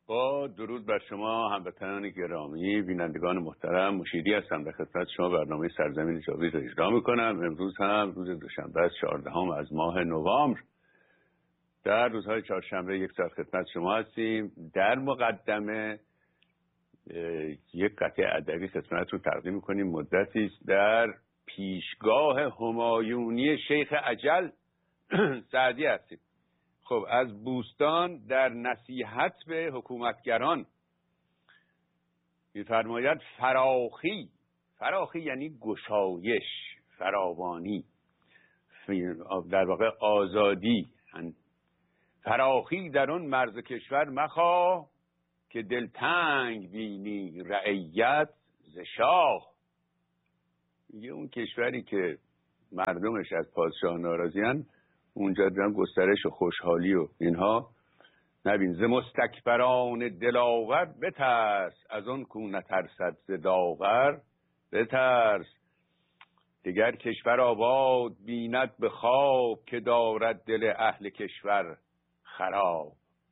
با درود بر شما هموطنان گرامی، بینندگان محترم، مشیدی هستم در خدمت شما. برنامه سرزمین جاوید رو اجرا میکنم. امروز هم روز دوشنبه است، 14 از ماه نوامبر. در روزهای چهارشنبه یک ساعت خدمت شما هستیم. در مقدمه یک قطعه ادبی خدمتتون تقدیم میکنیم. مدتی است در پیشگاه همایونی شیخ اجل سعدی هستیم. خب، از بوستان در نصیحت به حکومتگران می‌فرماید فراخی یعنی گشایش، فراوانی، در واقع آزادی. فراخی در اون مرز کشور مخواه که دلتنگ بینی رعیت ز شاه. میگه اون کشوری که مردمش از پادشاه ناراضی‌اند اونجا دارن گسترش و خوشحالی و اینها نبین. ز مستکبران دلاور بترس، از اون کو نترسد ز داور بترس. دیگر کشور آباد بیند به خواب، که دارد دل اهل کشور خراب.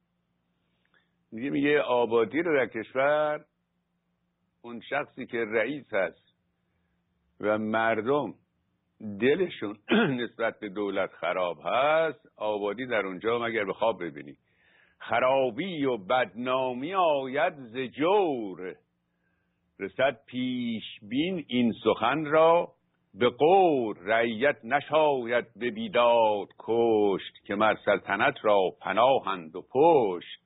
میگه آبادی رو در کشور اون شخصی که رئیس هست و مردم دلشون نسبت به دولت خراب هست، آبادی در اونجا مگر به خواب ببینی. خرابی و بدنامی آید ز جور، رسد پیش بین این سخن را به غور. رعیت نشاید به بیداد کشت، که مر سلطنت را پناهند و پشت.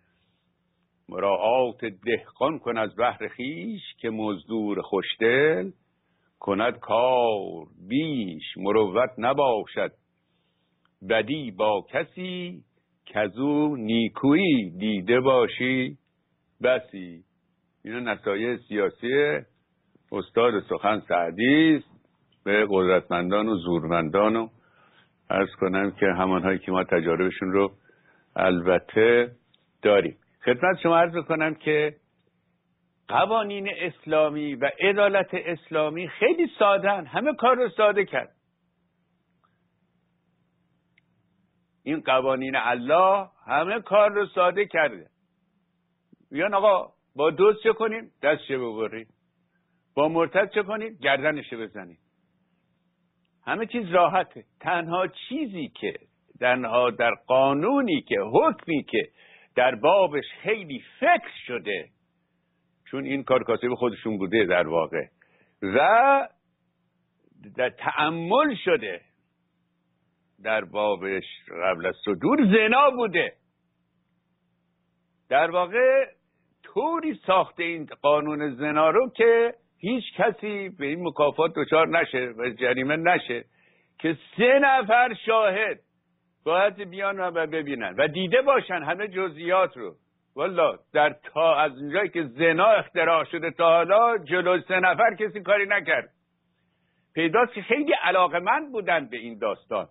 مراعات دهقان کن از بهر خویش، که مزدور خوشدل کند کار بیش. مروت نباشد بدی با کسی، کزو نیکویی دیده باشی بسی. اینا نصایح سیاسی استاد سخن سعدی است به قدرتمندان و زورمندان، و عرض کنم که همانهایی که ما تجاربشون رو البته داریم. خدمت شما عرض کنم که قوانین اسلامی و عدالت اسلامی خیلی ساده‌اند، همه کار رو ساده کرد. این قوانین الله همه کار رو ساده کرده. میگن آقا با دزد چه کنیم؟ دستش ببریم. با مرتد چه کنیم؟ گردنش بزنیم. همه چیز راحته. تنها چیزی که در قانونی که حکمی که در بابش خیلی فکر شده، چون این کار کاسب خودشون بوده در واقع، و در تأمل شده در بابش قبل از صدور، زنا بوده. در واقع طوری ساخته این قانون زنا رو که هیچ کسی به این مکافات دچار نشه و جریمه نشه، که 3 نفر شاهد باید بیان و ببینن و دیده باشن همه جزئیات رو. والله تا از اونجایی که زنا اختراع شده تا حالا جلوی 3 نفر کسی کاری نکرد. پیداست که خیلی علاقه‌مند بودن به این داستان،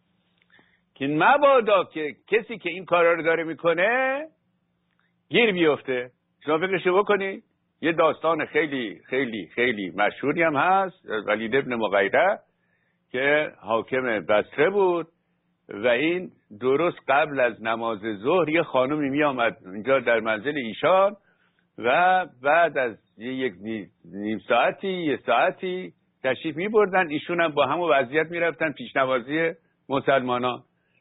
که مبادا که کسی که این کارا رو داره میکنه گیر بیفته. شما فکرشو بکنی، یه داستان خیلی خیلی خیلی مشهوری هم هست، ولید ابن مغیره که حاکم بصره بود و این درست قبل از نماز ظهر یه خانومی می آمد اینجا در منزل ایشان و بعد از یک نیم ساعتی یه ساعتی تشریف می بردن. ایشون هم با همون وضعیت می رفتن پیشنوازی مسلمانان.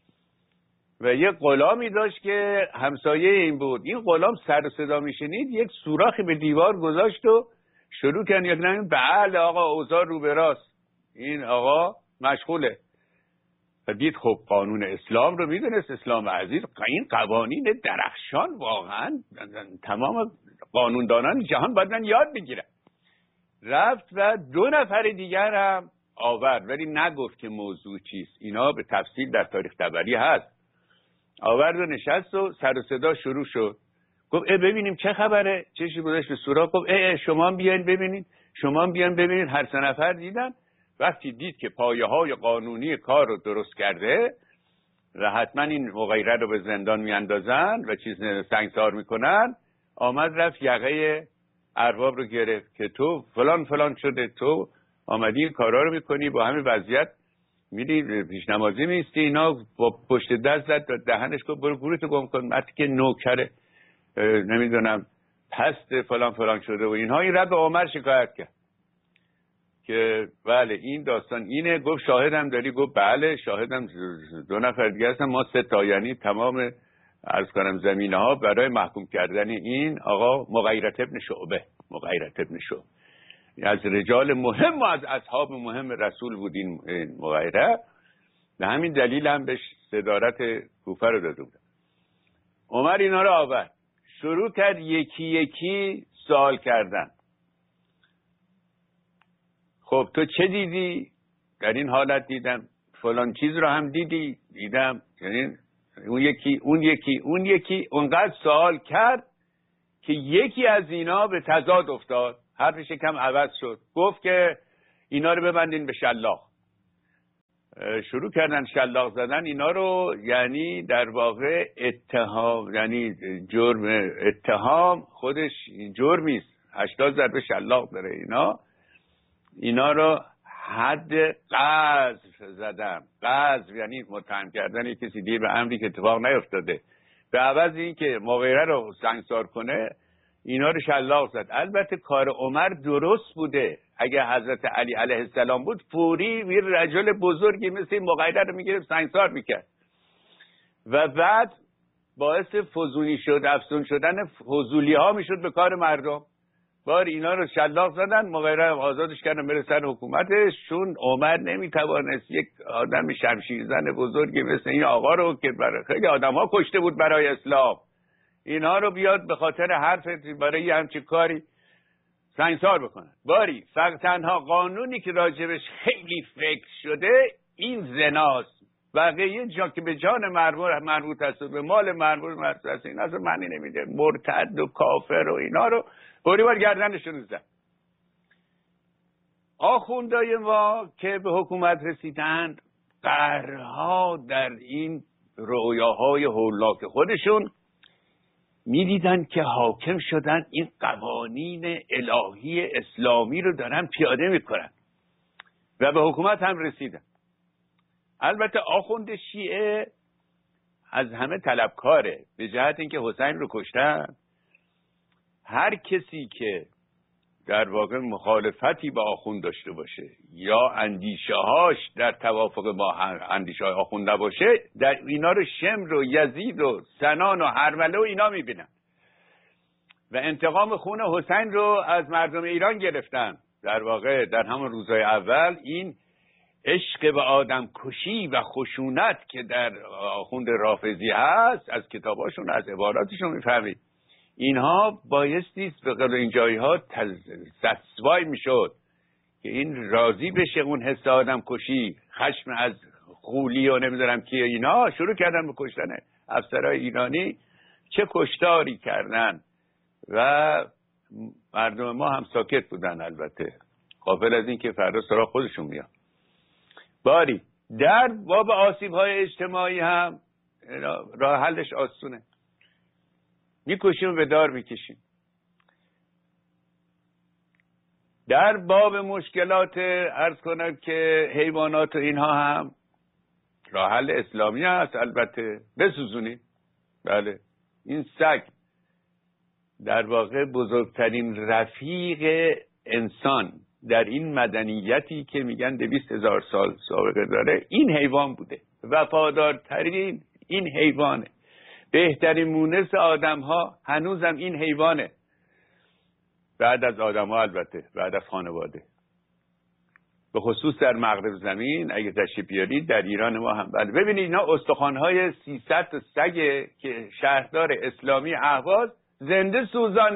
و یه غلامی داشت که همسایه این بود. این غلام سر و صدا می شنید، یک سوراخی به دیوار گذاشت و شروع کرد یک نمیم بله آقا اوضاع رو به راست، این آقا مشغوله. و دید خب قانون اسلام رو میدونست، اسلام عزیز، این قوانین درخشان واقعا تمام قانوندانان جهان باید من یاد بگیرن. رفت و 2 نفر دیگر هم آورد، ولی نگفت که موضوع چیست. اینا به تفصیل در تاریخ طبری هست. آورد و نشست و سر و صدا شروع شد. گفت ببینیم چه خبره، چشی گذاشت به سوراخ. گفت شما هم بیاین ببینین، شما هم بیاین ببینین. هر 3 نفر دیدن. وقتی دید که پایه‌های قانونی کار رو درست کرده و حتما این مغیره رو به زندان میاندازن و سنگسار میکنن، آمد رفت یقه ارباب رو گرفت که تو فلان فلان شده، تو آمدی این کارا رو میکنی، با همین وضعیت میری پیشنمازی میستی. اینا با پشت دست زد دهنش، گفت برو گورتو گم کن. وقتی که نوکره نمیدونم پست فلان فلان شده و اینها. این رد به عمر شکایت کرد که بله این داستان اینه. گفت شاهدم داری؟ گفت بله شاهدم 2 نفر دیگه هستن، ما 3 تا، یعنی تمام عرض کنم زمینه ها برای محکوم کردن این آقا مغیرة ابن شعبه. مغیرة ابن شعبه از رجال مهم و از اصحاب مهم رسول بود این مغیرة. به همین دلیل هم بهش صدارت کوفه رو داده بود. عمر اینا رو آورد، شروع کرد یکی یکی سوال کردن. خب تو چه دیدی؟ در این حالت دیدم فلان چیز رو هم دیدم. یعنی اون یکی اونقدر سوال کرد که یکی از اینا به تضاد افتاد، حرفش کم عوض شد. گفت که اینا رو ببندین به شلاق. شروع کردن شلاق زدن اینا رو، یعنی در واقع اتهام، یعنی جرم اتهام خودش جرمی است. 80 ضربه شلاق داره. اینا رو حد قذف زدن. قذف یعنی متهم کردن کسی دیگه به امری که اتفاق نیفتاده. به عوض این که مغیره رو سنگسار کنه اینا رو شلاق زد. البته کار عمر درست بوده. اگه حضرت علی علیه السلام بود فوری یه رجل بزرگی مثل این مغیره رو میگرفت سنگسار میکرد و بعد باعث فزونی شد، افزون شدن فضولی ها میشد به کار مردم. بار اینا رو شلاق زدن، مغیره آزادش کردن بره سر حکومتش. چون عمر نمیتوانست یک آدم شمشیرزن بزرگی مثل این آقا رو که برای خیلی آدم ها کشته بود برای اسلام، اینها رو بیاد به خاطر حرف برای همچین کاری سنگسار بکنن. باری فقط تنها قانونی که راجبش خیلی فکر شده این زناست. بقیه جا که به جان مربوط هست، به مال مربوط هست، این اصلا معنی نمیده. مرتد و کافر و اینا رو بار گردنشون زد. آخوندای ما که به حکومت رسیدند قرها در این رؤیاهای هولناک خودشون میدیدن که حاکم شدن، این قوانین الهی اسلامی رو دارن پیاده میکنن و به حکومت هم رسیدن. البته آخوند شیعه از همه طلبکاره، به جهت اینکه حسین رو کشتن. هر کسی که در واقع مخالفتی با آخوند داشته باشه یا اندیشه هاش در توافق با اندیشه های آخوند نباشه، در اینا رو شمر و یزید و سنان و هرمله و اینا میبینن و انتقام خون حسین رو از مردم ایران گرفتن. در واقع در همون روزهای اول این عشق به آدم کشی و خشونت که در آخوند رافضی هست، از کتاباشون از عباراتشون میفهمید، اینها بایستیست به قدر این جایی ها تصوای میشد که این راضی بشه. اون حس آدم کشی، خشم از خولی و نمیدونم کیه، اینا شروع کردن به کشتن افسرهای ایرانی. چه کشتاری کردن و مردم ما هم ساکت بودن، البته غافل از این که فردا سراغ خودشون میان. باری در باب آسیب‌های اجتماعی هم راه حلش آسونه، میکشیم و به دار میکشیم. در باب مشکلات عرض کنم که حیوانات و اینها هم راه حل اسلامی هست، البته بسوزونیم. بله این سگ در واقع بزرگترین رفیق انسان در این مدنیتی که میگن 200,000 سال سابقه داره این حیوان بوده. وفادارترین این حیوانه، بهترین مونس آدم ها هنوزم این حیوانه، بعد از آدم ها، البته بعد از خانواده. به خصوص در مغرب زمین اگه تشریف بیارید، در ایران ما هم. بله ببینید اینا استخوان‌های 300 سگ که شهردار اسلامی اهواز زنده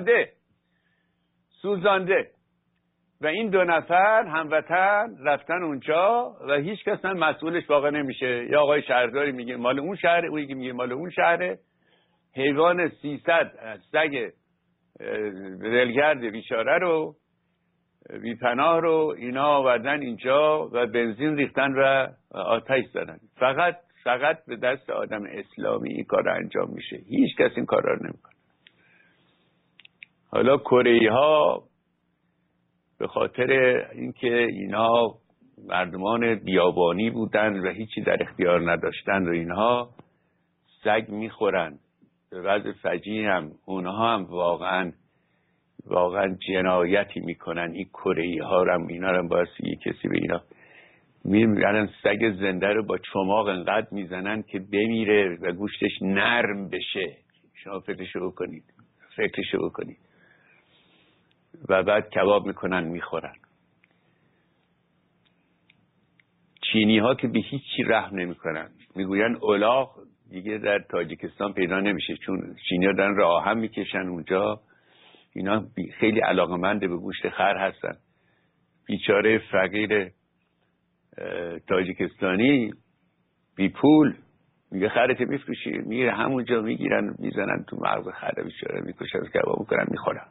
سوزانده و این 2 نفر هموطن رفتن اونجا و هیچ کس هم مسئولش واقع نمیشه. یا آقای شهرداری میگه مال اون شهره، اون میگه مال اون شهره. حیوان 300 سگ ولگرد بیچاره رو، بی‌پناه رو اینا آوردن اینجا و بنزین ریختن و آتش زدن. فقط به دست آدم اسلامی این کار انجام میشه، هیچ کس این کار رو نمیکنه. حالا کره‌ای ها به خاطر اینکه اینا مردمان بیابانی بودن و هیچی در اختیار نداشتن و اینها سگ میخورن به وضع فجیع هم اونها هم واقعا جنایتی میکنن. این کره‌ای ها هم اینا هم باید کسی به اینا میرن سگ زنده رو با چماق انقدر میزنن که بمیره و گوشتش نرم بشه. شما فکرشو بکنید و بعد کباب میکنن میخورن. چینی ها که به هیچی رحم نمیکنن، میگوین الاغ دیگه در تاجیکستان پیدا نمیشه چون چینی ها دارن راه آهن میکشن اونجا. اینا خیلی علاقمند به گوشت خر هستن. بیچاره فقیر تاجیکستانی بی پول میگه خرت میفروشی، میره همونجا میگیرن میزنن تو مغز خر، بیچاره میکشن، کباب میکنن میخورن،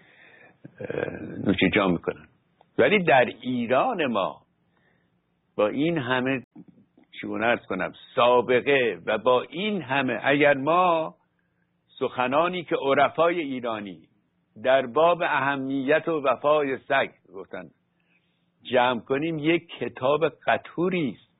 نوش جان میکنن. ولی در ایران ما با این همه چگونه عرض کنم سابقه و با این همه، اگر ما سخنانی که عرفای ایرانی در باب اهمیت و وفای سگ گفتن جمع کنیم، یک کتاب قطوری است.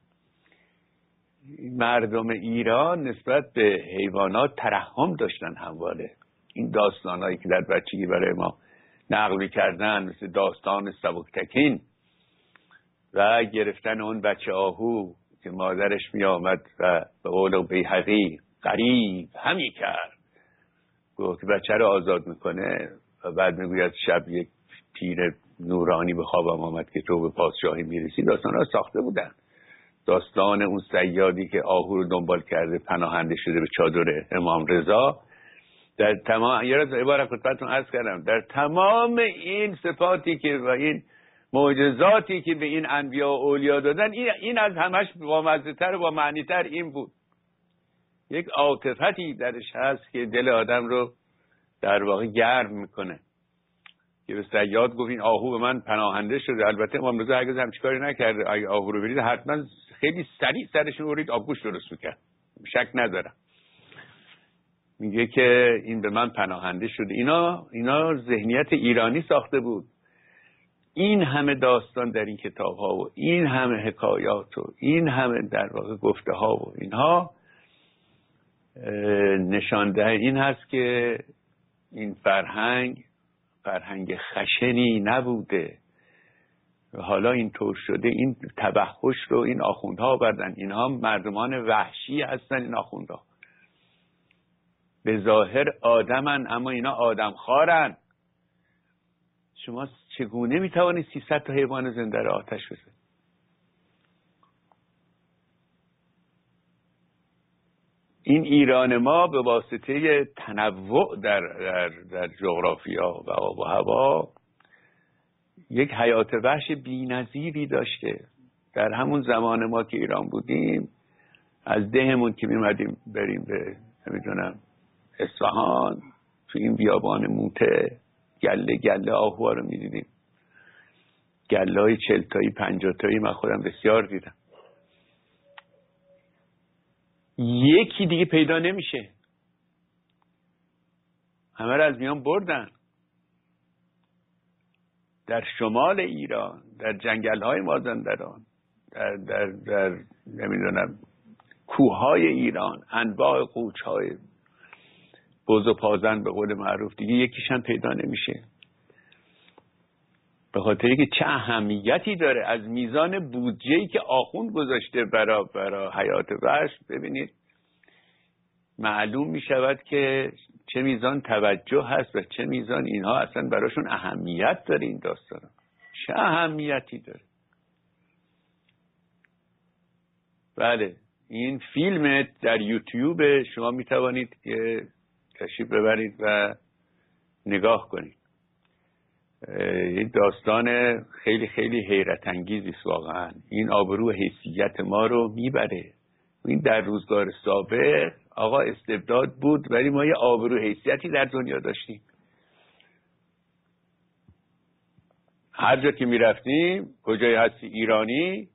مردم ایران نسبت به حیوانات ترحم داشتن همواره. این داستانهایی که در بچگی برای ما نقل کردن مثل داستان سبکتکین و گرفتن اون بچه آهو که مادرش می آمد و به قول بیهقی غریب همی کرد، گفت که بچه رو آزاد میکنه و بعد میگوید شب یک پیر نورانی به خوابم آمد که تو به پادشاهی میرسی. داستان ها ساخته بودن. داستان اون صیادی که آهو رو دنبال کرده پناهنده شده به چادر امام رضا، در تمام یه روز عبارت خدمتتون عرض کردم، در تمام این صفاتی که و این معجزاتی که به این انبیا و اولیا دادن، این از همش بامزه‌تر و با معنی‌تر این بود. یک عاطفتی درش هست که دل آدم رو در واقع گرم میکنه. که به صیاد گفت این آهو به من پناهنده شده. البته امام رضا هرگز همچین کاری نکرده. اگه آهو رو برید حتما خیلی سریع سرش رو برید آبگوشت درست میکرد، شک ندارم. میگه که این به من پناهنده شده. اینا ذهنیت ایرانی ساخته بود. این همه داستان در این کتاب ها و این همه حکایات و این همه در واقع گفته ها و اینها نشانده این هست که این فرهنگ خشنی نبوده و حالا اینطور شده. این تبحش رو این آخوندها بردن. اینها مردمان وحشی هستن. این آخوندها به ظاهر آدمن اما اینا آدم خارن. شما چگونه میتوانید 300 تا حیوان زنده را آتش بزنید؟ این ایران ما به واسطه تنوع در جغرافیا و آب و هوا یک حیات وحش بی‌نظیری داشته. در همون زمان ما که ایران بودیم، از دهمون که میمدیم بریم به نمیدونم اصفهان، تو این بیابان موته گله آهوها رو میدیدیم. گله های 40 تایی 50 تایی من خودم بسیار دیدم. یکی دیگه پیدا نمیشه، همه رو از میان بردن. در شمال ایران، در جنگل های مازندران، در نمیدونم کوههای ایران، انواع قوچ های بز و پازن به قول معروف، دیگه یکیش هم پیدا نمیشه. به خاطر اینکه چه اهمیتی داره از میزان بودجه‌ای که آخوند گذاشته برای حیات وحش. ببینید معلوم می شود که چه میزان توجه هست و چه میزان اینها اصلا براشون اهمیت داره. این داستان چه اهمیتی داره. بله، این فیلم در یوتیوب شما می توانید که تشریف ببرید و نگاه کنید. این داستان خیلی خیلی حیرت انگیزی است واقعا. این آبرو حیثیت ما رو میبره. این در روزگار سابق آقا استبداد بود ولی ما یه آبرو حیثیتی در دنیا داشتیم. هر جا که میرفتیم کجای هستی ایرانی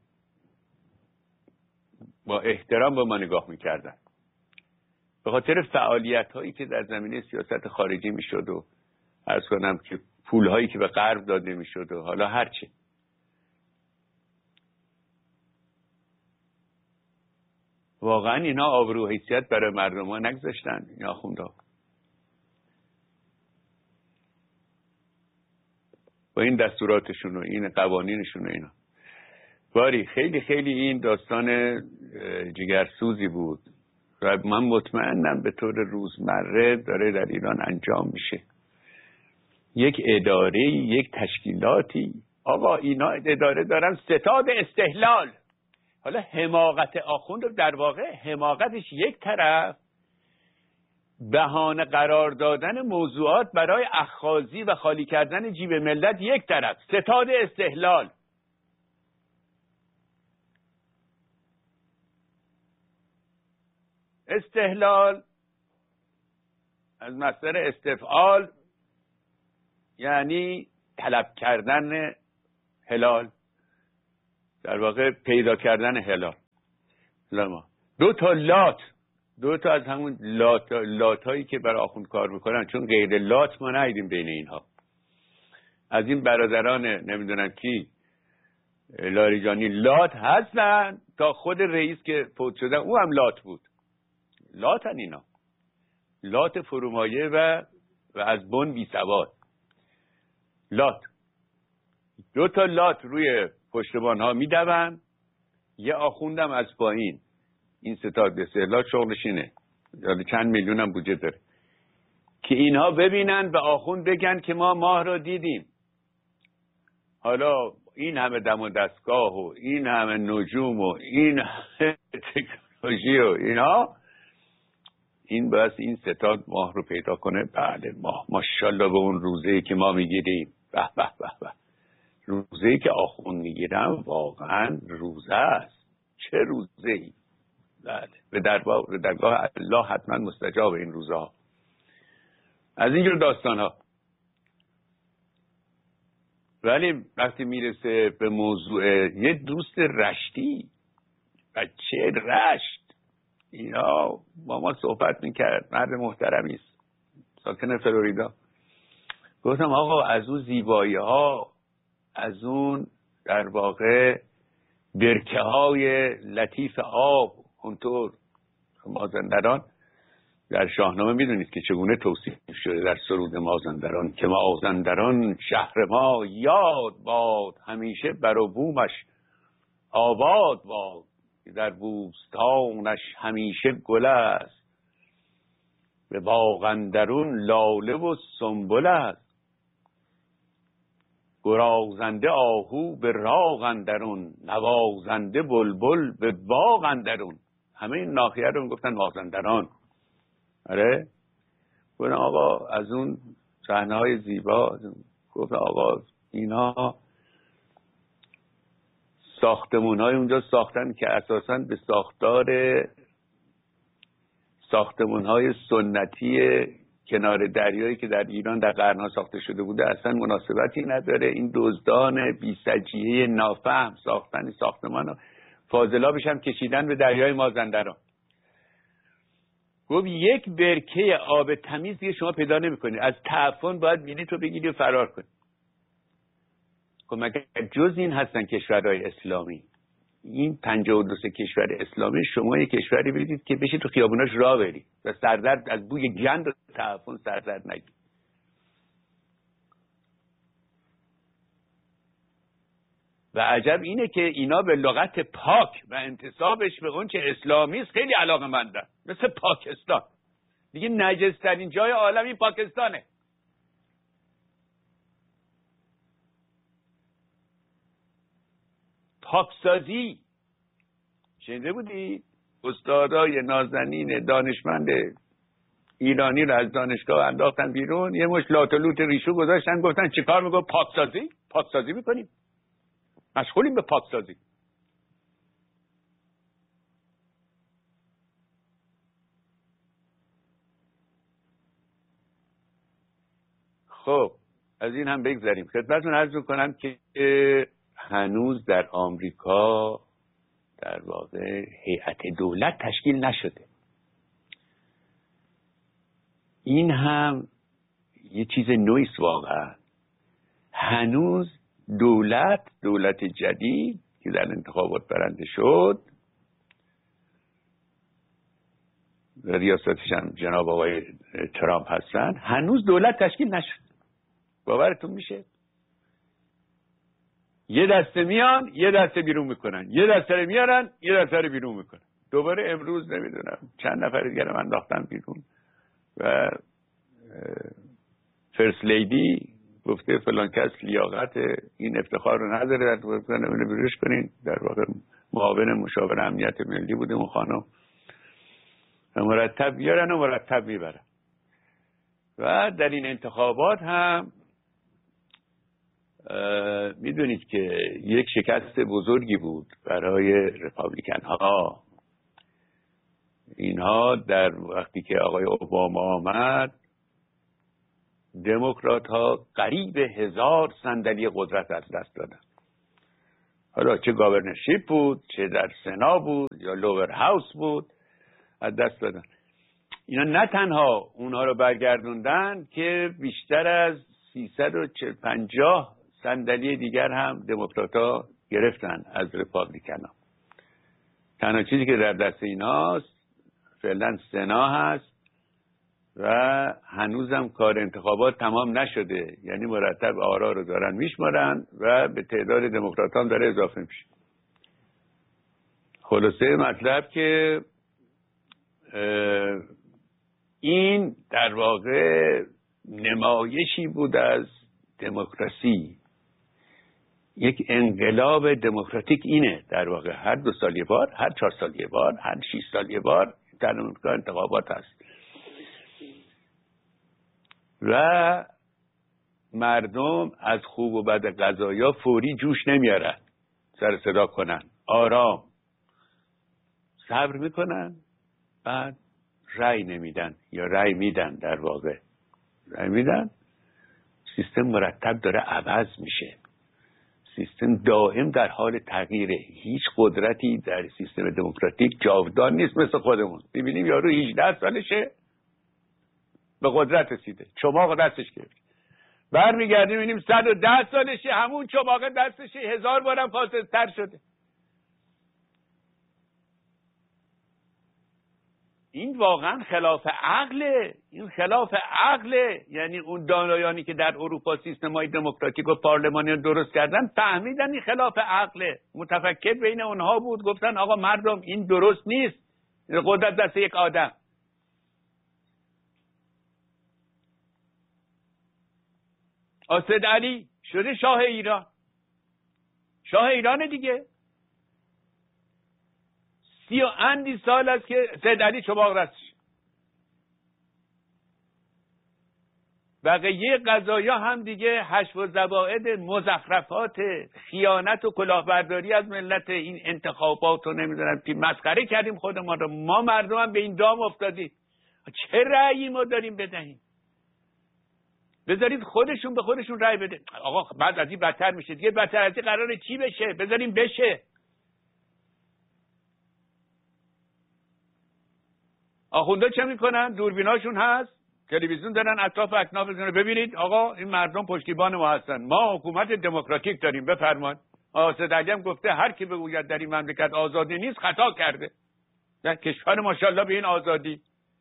با احترام به ما نگاه میکردن. به خاطر فعالیت هایی که در زمینه سیاست خارجی میشد و عرض کنم که پول هایی که به غرب داده میشد و حالا هرچه. واقعا اینا آبرو حیثیت برای مردم ها نگذاشتن این آخوندا. با این دستوراتشون و این قوانینشون و اینا. باری خیلی خیلی این داستان جگرسوزی بود و من مطمئنم به طور روزمره داره در ایران انجام میشه. یک اداره، یک تشکیلاتی، آقا اینا اداره دارن ستاد استحلال. حالا حماقت آخوند در واقع حماقتش یک طرف، بهانه قرار دادن موضوعات برای اخاذی و خالی کردن جیب ملت یک طرف، ستاد استحلال. استحلال از مصدر استفعال یعنی طلب کردن حلال، در واقع پیدا کردن حلال. دو تا از همون لات هایی که برای آخوند کار میکنن، چون غیر لات ما ندیدیم بین اینها. از این برادران نمیدونم کی لاریجانی لات هستن تا خود رئیس که فوت شدن او هم لات بود. لاتن اینا، لات فرومایه و از بن بی سواد. لات، دو تا لات روی پشتبان ها میدون، یه آخوندم از پایین. این ستاد استحلال شغلش اینه، چند میلیون هم بودجه داره که اینها ببینن به آخوند بگن که ما ماه رو دیدیم. حالا این همه دم و دستگاه و این همه نجوم و این همه تکنولوژی و اینا، این باید این ستاد ماه رو پیدا کنه. بله ماه، ماشاءالله به اون روزه‌ای که ما میگیریم، به به به به، روزه‌ای که آخوند میگیرم واقعا روزه است. چه روزه‌ای؟ بله، به درگاه الله حتما مستجاب این روزها. از اینجور داستان ها. ولی وقتی میرسه به موضوع یه دوست رشتی، بچه رشت، اینا با ما صحبت میکرد، مرد محترمی است، ساکن فلوریدا. گفتم آقا از اون زیبایی ها، از اون در واقع برکه های لطیف آب، اونطور مازندران در شاهنامه میدونید که چگونه توصیف شده در سرود مازندران که مازندران شهر ما یاد باد، همیشه بر و بومش آباد باد، در بوستانش همیشه گل است، به باغ اندرون لاله و سنبل است، گرازنده آهو به راغ اندرون، نوازنده بلبل به باغ اندرون. همه این ناحیه رو گفتن مازندران. آره، گفتن آقا از اون صحنه های زیبا، گفتن آقا اینا ساختمون های اونجا ساختن که اساساً به ساختمون های سنتی کنار دریایی که در ایران در قرنها ساخته شده بوده اصلا مناسبتی نداره. این دزدان بی سجیه نافهم ساختن ساختمان فاضلابش هم کشیدن به دریای مازندران. گفت یک برکه آب تمیز دیگه شما پیدا نمی‌کنید، از تعفن باید بلیط رو بگیری و فرار کنید. خب مگر جز این هستن کشورهای اسلامی؟ این 52 کشور اسلامی، شما یک کشوری برید که بشید تو خیابوناش راه برید و سردرد از بوی گند و تعفن سردرد نگید. و عجب اینه که اینا به لغت پاک و انتسابش به اون چه اسلامی است خیلی علاقه‌مندن. مثل پاکستان دیگه نجس‌ترین جای عالم این پاکستانه. پاکسازی شنیده بودی؟ استادای نازنین دانشمند ایرانی رو از دانشگاه انداختن بیرون، یه مش لات و لوت ریشو گذاشتن، گفتن چیکار میگه؟ پاکسازی میکنیم، مشغولیم به پاکسازی. خب از این هم بگذاریم. خدمتتون عرض میکنم که هنوز در آمریکا در واقع هیئت دولت تشکیل نشده. این هم یه چیز نویست واقعا. هنوز دولت جدید که در انتخابات برنده شد ریاستش هم جناب آقای ترامپ هستن، هنوز دولت تشکیل نشد. باورتون میشه؟ یه دسته میان یه دسته بیرون میکنن، یه دسته رو میارن یه دسته رو بیرون میکنن. دوباره امروز نمیدونم چند نفر دیگه رو انداختن بیرون و فرست لیدی گفته فلان کس لیاقت این افتخار رو نداره، گفتن اینو بیروش کنین. در واقع معاون مشاور امنیت ملی بوده اون خانم. مرتب بیارن و مرتب میبرن. و در این انتخابات هم میدونید که یک شکست بزرگی بود برای رپابلیکن ها. اینها در وقتی که آقای اوباما آمد، دموکرات ها قریب 1000 صندلی قدرت از دست دادن. حالا چه گاورنرشیپ بود، چه در سنا بود یا لوور هاوس بود، از دست دادن. اینا نه تنها اونها رو برگردوندن که بیشتر از 350 صندلی دیگر هم دموکرات‌ها گرفتن از رپابلیکن ها. تنها چیزی که در دست ایناست فعلا سنا هست و هنوزم کار انتخابات تمام نشده، یعنی مرتب آرا رو دارن میشمارن و به تعداد دموکرات هم داره اضافه میشه. خلاصه مطلب که این در واقع نمایشی بود از دموکراسی، یک انقلاب دموکراتیک. اینه در واقع هر 2 سال یه بار، هر 4 سال یه بار، هر 6 سال یه بار در آمریکا انتخابات هست و مردم از خوب و بد قضایا فوری جوش نمیارن، سر صدا کنن، آرام صبر میکنن، بعد رأی نمیدن یا رأی میدن. در واقع رأی میدن. سیستم مرتب داره عوض میشه، سیستم دائم در حال تغییره. هیچ قدرتی در سیستم دموکراتیک جاودان نیست مثل خودمون. ببینیم یارو 18 سالشه به قدرت رسیده، چماق دستش گرفت، برمیگردیم میبینیم 110 سالشه همون چماق دستشه 1000 بارم فاسد تر شده. این واقعا خلاف عقله، این خلاف عقله. یعنی اون دانایانی که در اروپا سیستم‌های دموکراتیک و پارلمانی درست کردن فهمیدن این خلاف عقله. متفکر بین اونها بود، گفتن آقا مردم این درست نیست، قدرت دست یک آدم. اسد علی شده شاه ایران، شاه ایران دیگه. 30 و اندی سال است که سید علی چماق دستش. بقیه قضایا هم دیگه حشو و زوائد، مزخرفات، خیانت و کلاهبرداری از ملت، این انتخابات رو نمیدونم که مسخره کردیم خودمان رو. ما مردم هم به این دام افتادیم. چه رأیی ما داریم بدهیم؟ بذارید خودشون به خودشون رأی بده. آقا بعد از این بدتر میشه دیگه. بدتر از این قراره چی بشه؟ بذاریم بشه. آخونده چه میکنن؟ دوربیناشون هست، تلویزیون دارن، اطراف اکناف بزنن ببینید آقا این مردم پشتیبان ما هستن، ما حکومت دموکراتیک داریم، بفرمایید. اسد علی هم گفته هر کی بگوید در این مملکت آزادی نیست خطا کرده. در کشور ماشاءالله به این آزادی.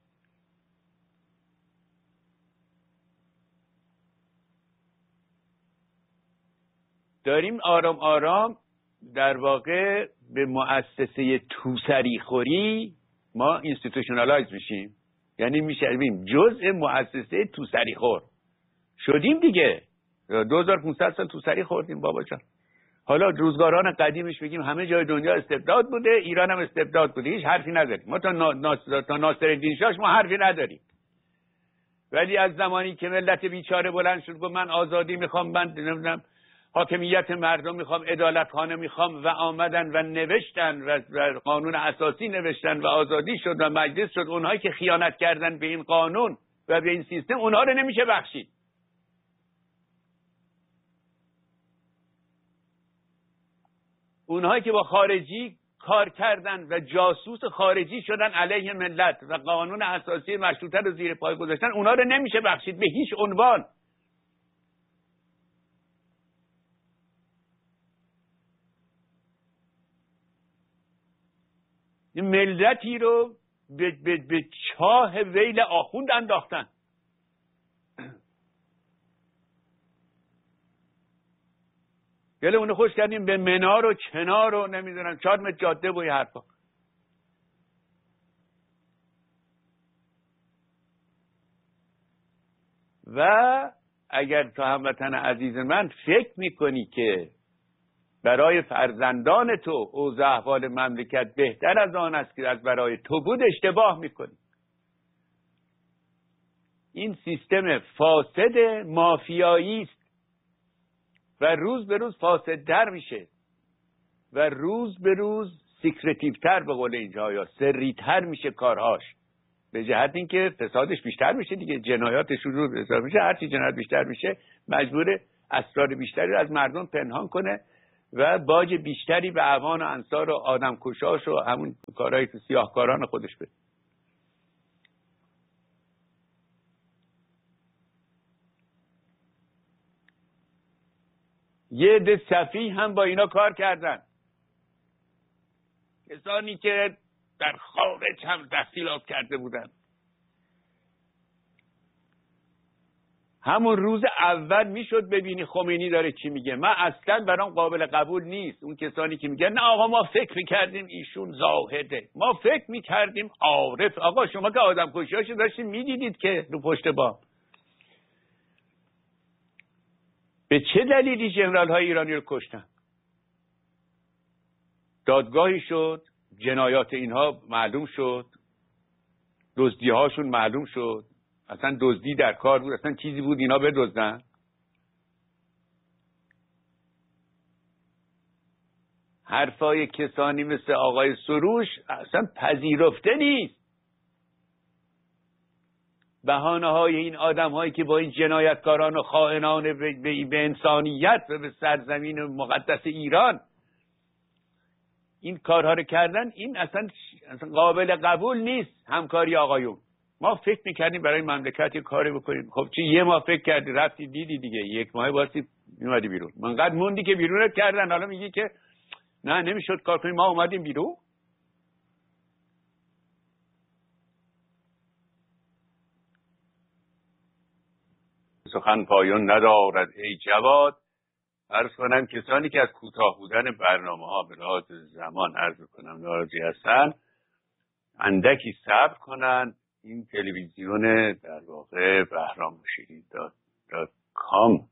داریم آرام آرام در واقع به مؤسسه توسری خوری ما اینستیتوشنالایز میشیم. یعنی میشیم جزء مؤسسه توسری خور شدیم دیگه. 2500 سال توسری خوردیم بابا جان. حالا روزگاران قدیمش بگیم همه جای دنیا استبداد بوده، ایران هم استبداد بوده، هیچ حرفی نداریم. ما تا ناصرالدین شاه ما حرفی نداریم. ولی از زمانی که ملت بیچاره بلند شد گفت من آزادی میخوام، من نمیدونم حاکمیت مردم میخوام، عدالتخانه میخوام، و آمدن و نوشتن و قانون اساسی نوشتن و آزادی شد و مجلس شد. اونهایی که خیانت کردن به این قانون و به این سیستم اونها رو نمیشه بخشید. اونهایی که با خارجی کار کردن و جاسوس خارجی شدن علیه ملت و قانون اساسی مشروطه رو زیر پای گذاشتن، اونها رو نمیشه بخشید به هیچ عنوان. ملتی رو به چاه ویل آخوند انداختن. گلمون خوش کردیم به منار و کنار و نمیدونم 4 متر جاده و یه حرفا. و اگر تو هموطن عزیز من فکر میکنی که برای فرزندان تو اوضاع احوال مملکت بهتر از آن است که از برای تو بود، اشتباه میکنی. این سیستم فاسد مافیایی است و روز به روز فاسدتر میشه و روز به روز سیکرتیوتر، به قول اینجا یا سریتر میشه کارهاش، به جهت اینکه فسادش بیشتر میشه دیگه، جنایاتش رو حساب میشه. هرچی جنایت بیشتر میشه مجبور اسرار بیشتری رو از مردم پنهان کنه و باج بیشتری به اعوان و انصار و آدم کشاش و همون کارهای سیاهکاران خودش بده. یه عده سفیه هم با اینا کار کردن، کسانی که در خارج هم تحصیلات کرده بودن. همون روز اول میشد ببینی خمینی داره چی میگه. من اصلا برام قابل قبول نیست اون کسانی که میگن نه آقا ما فکر میکردیم ایشون زاهده، ما فکر میکردیم عارف. آقا شما که آدم کشیاشو داشتید میدیدید که رو پشت بام. به چه دلیلی ژنرال های ایرانی رو کشتن؟ دادگاهی شد، جنایات اینها معلوم شد، دزدی هاشون معلوم شد، اصلا دزدی در کار بود، اصلا چیزی بود اینا بدزدن؟ حرفای کسانی مثل آقای سروش اصلا پذیرفته نیست. بهانه های این آدم هایی که با این جنایتکاران و خائنان به انسانیت و به سرزمین مقدس ایران این کارها رو کردن، این اصلا قابل قبول نیست. همکاری آقایون، ما فکر میکردیم برای مملکت یه کاری بکنیم. خب چی یه ماه فکر کردی رفتی دیدی دیگه، 1 ماه واسه میومدی بیرون. منقدر موندی که بیرونت کردن، حالا میگی که نه نمیشد کار کنیم، ما اومدیم بیرون. سخن پایان ندارد ای جواد. عرض کنم کسانی که از کوتاه بودن برنامه ها به لحاظ زمان عرض کنم ناراضی هستن، اندکی صبر کنن. این تلویزیون در واقع بهرامشیری.com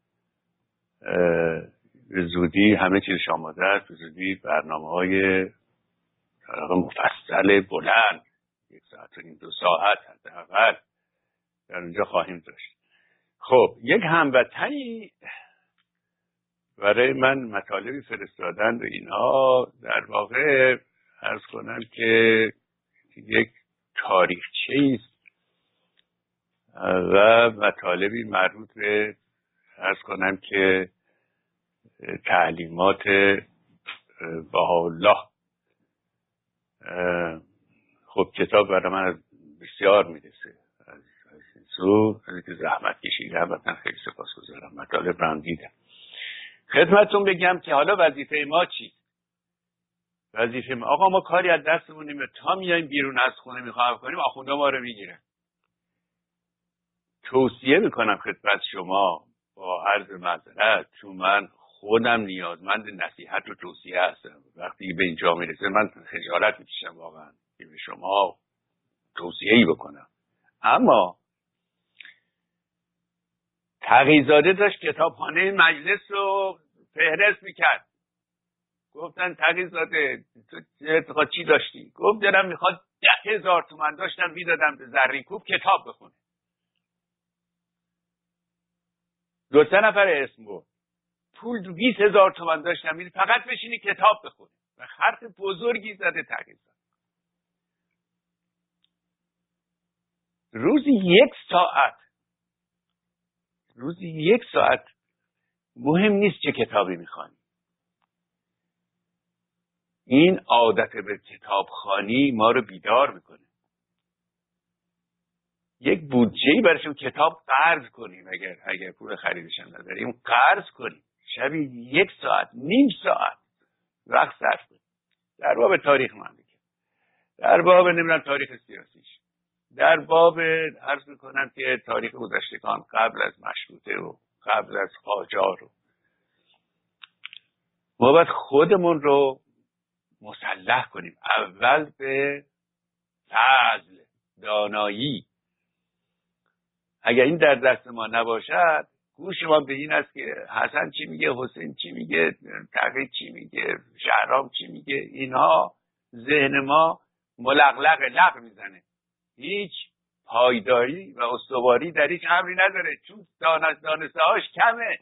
به زودی همه چیز آماده است. به زودی برنامه های مفصل بلند 1 ساعت و نیم 2 ساعت حداقل در اونجا خواهیم داشت. خب یک هموطنی برای من مطالبی فرستادن و اینها، در واقع عرض کنم که یک تاریخچه است و مطالبی مربوط به عرض کنم که تعلیمات بهاءالله. خب کتاب برای من بسیار میرسه از این سو، از اینکه زحمت کشیده البته خیلی سپاسگزارم. مطالب رو هم دیدم. خدمتتون بگم که حالا وظیفه ما چی؟ وظیفه ما آقا ما کاری از دستمون نمیاد. تا میایم بیرون از خونه میخوایم کنیم آخوندا ما رو میگیرن. توصیه میکنم خدمت شما با عرض معذرت، چون من خودم نیازمند نصیحت و توصیه هستم. وقتی به اینجا میرسه من خجالت میکشم واقعا که به شما توصیه‌ای بکنم. اما تقی‌زاده داشت کتابخانه مجلس رو فهرست میکرد. گفتن تقی‌زاده تو چی داشتی؟ گفت دلم میخواد 10,000 تومان داشتم میدادم به زرینکوب کتاب بخونه. 2-3 نفر اسم بود. پول 20,000 تومان داشتم میدادم فقط بشینی کتاب بخونه. و حرف بزرگی زده تقی‌زاده. روزی 1 ساعت مهم نیست چه کتابی میخوانی. این عادت به کتابخوانی ما رو بیدار میکنه. یک بودجه‌ای براشون کتاب قرض کنیم، اگر پول خریدش هم نداریم قرض کنیم، شبی 1 ساعت نیم ساعت وقت صرف کنیم در باب تاریخ مملکت. در باب نمیدونم تاریخ سیاسیش، در باب عرض میکنم که تاریخ گذشتگان قبل از مشروطه و قبل از قاجار رو ما باید خودمون رو مسلح کنیم. اول به فضل، دانایی. اگر این در دست ما نباشد، گوش ما به این است که حسن چی میگه، حسین چی میگه، تقی چی میگه، شهرام چی میگه، اینها ذهن ما ملغلق لغ میزنه، هیچ پایداری و استواری در هیچ امری نداره، چون دانسته هاش کمه.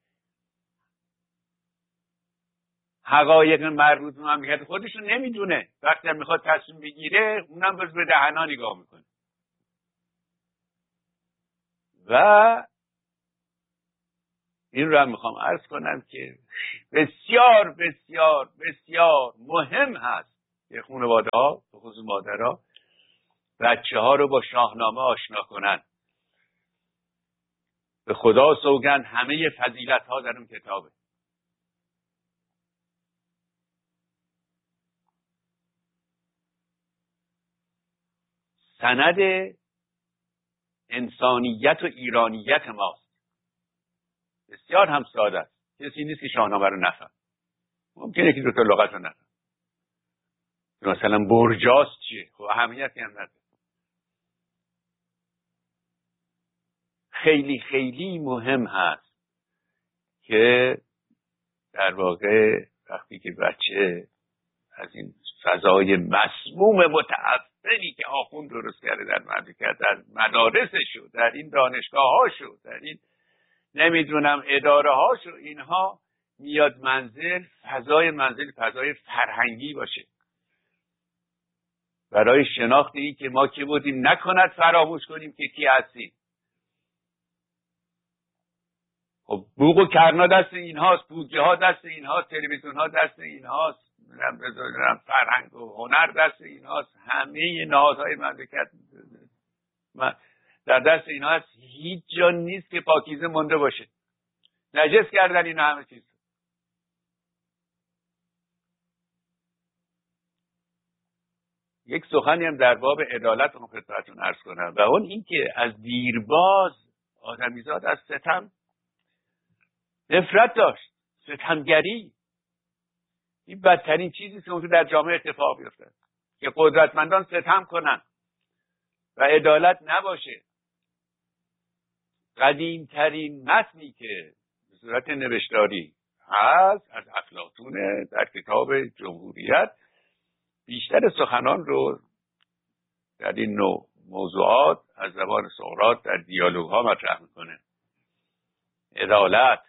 حقایق مربوط به مملکت خودشون نمیدونه، وقتی هم میخواد تصمیم بگیره اونم باز به دهنا نگاه میکنه. و این رو هم میخوام عرض کنم که بسیار بسیار بسیار مهم هست که خانواده ها، به خصوص مادرها، بچه ها رو با شاهنامه آشنا کنن. به خدا سوگند همه فضیلت ها در اون کتابه. سند انسانیت و ایرانیت ماست. بسیار هم ساده است. کسی نیست که شاهنامه رو نفهم. ممکنه که دو تا لغت رو نفهم. مثلا برجاست چیه؟ خب اهمیتی هم نداره. خیلی خیلی مهم هست که در واقع وقتی که بچه از این فضای مسموم متعفنی که آخوند درست کرده در مملکت، در مدارسش و در این دانشگاه‌هاش و در این نمیدونم اداره هاشو، اینها میاد منزل، فضای فرهنگی باشه برای شناخت این که ما کی بودیم، نکند فراموش کنیم که کی هستیم. خب بوق و کرنا دست اینهاست، بودجه ها دست اینهاست، تلویزیون ها دست اینهاست، فرهنگ و هنر دست اینهاست، همه نهادهای مملکت در دست اینها هست. هیچ جا نیست که پاکیزه مونده باشه. نجس کردن این همه چیز. یک سخنی هم در باب عدالت رو خدمتتون عرض کنم و اون این که از دیرباز آدمیزاد از ستم نفرت داشت، ستمگری. این بدترین چیزی که اون در جامعه اتفاق بیفته که قدرتمندان ستم کنن و عدالت نباشه. قدیمترین متنی که به صورت نوشتاری هست از افلاطون در کتاب جمهوریت، بیشتر سخنان رو در این نوع موضوعات از زبان سقراط در دیالوگ ها مطرح میکنه. عدالت.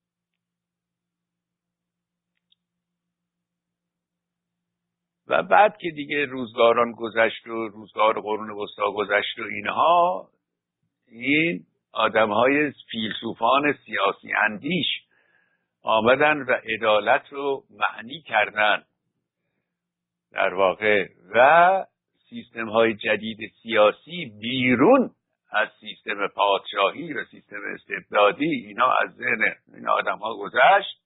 و بعد که دیگه روزگاران گذشت و روزگار قرون وسطی گذشت و اینها، این آدم‌های فیلسوفان سیاسی اندیش آمدن و عدالت رو معنی کردن در واقع، و سیستم‌های جدید سیاسی بیرون از سیستم پادشاهی و سیستم استبدادی اینا از ذهن این آدم‌ها گذشت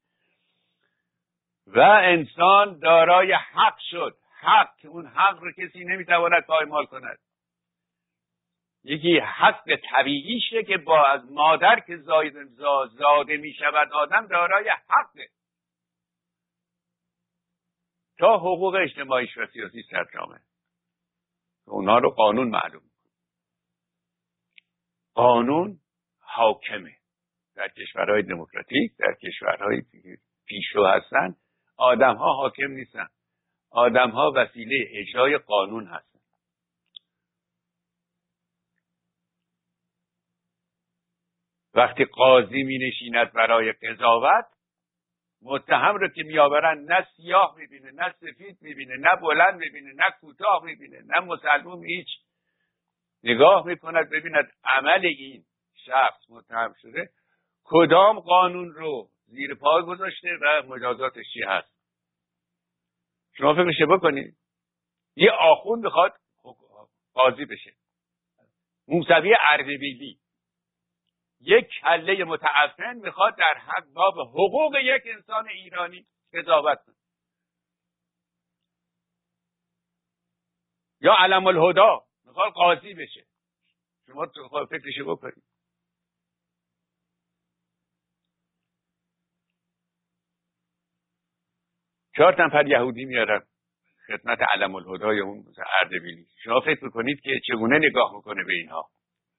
و انسان دارای حق شد. حق که اون حق رو کسی نمیتواند پایمال کند. یکی حق طبیعیشه که با از مادر که زاده می شود آدم دارای حقه تا حقوق اجتماعیش و سیاسی سرجامه. اونها رو قانون معلوم. قانون حاکمه. در کشورهای دموکراتیک، در کشورهای پیشرو هستن، آدم‌ها حاکم نیستن. آدم‌ها وسیله اجرای قانون هستن. وقتی قاضی می نشیند برای قضاوت، متهم رو که میآورن نه سیاه میبینه، نه سفید میبینه، نه بلند میبینه، نه کوتاه میبینه، نه مسلمون، هیچ. نگاه میکند ببیند عمل این شخص متهم شده کدام قانون رو زیر پای گذاشته و مجازاتش چی هست. شما فکرش بکنید یه آخوند بخواد قاضی بشه، موسوی اردبیلی، یک کله متعفن میخواد در حق باب حقوق یک انسان ایرانی قضاوت کنه. یا علم الهدا میخواد قاضی بشه. شما تو فکرشو بکنید. چهار نفر یهودی میارن خدمت علم الهدا یا اون اردبیلی. شما فکر میکنید که چگونه نگاه میکنه به اینها؟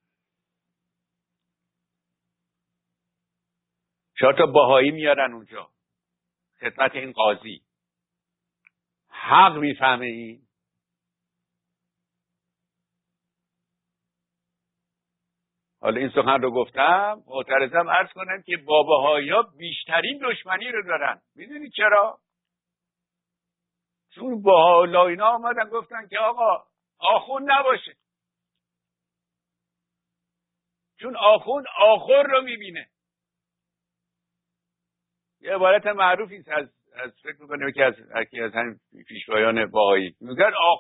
4 تا بهایی میارن اونجا خدمت این قاضی. حق میفهمه این؟ حالا این سخن رو گفتم معترضم عرض کنم که با بهایی‌ها بیشترین دشمنی رو دارن. میدونید چرا؟ چون بهاءالله اینا آمدن گفتن که آقا آخوند نباشه، چون آخوند آخر رو میبینه. یه عبارت معروفی از فکر میکنم که از همین پیشوایان بهایی میگن